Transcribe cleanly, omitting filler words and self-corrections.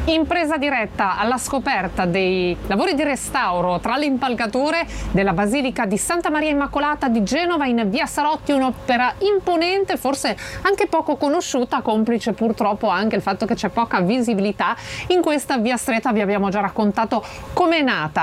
In presa diretta alla scoperta dei lavori di restauro tra le impalcature della Basilica di Santa Maria Immacolata di Genova in via Sarotti, un'opera imponente, forse anche poco conosciuta, complice purtroppo anche il fatto che c'è poca visibilità. In questa via stretta vi abbiamo già raccontato com'è nata.